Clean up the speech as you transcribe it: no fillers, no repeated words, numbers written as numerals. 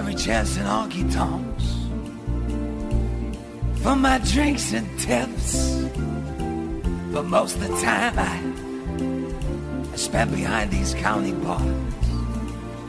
every chance in honky tonks for my drinks and tips. But most of the time I spent behind these county bars.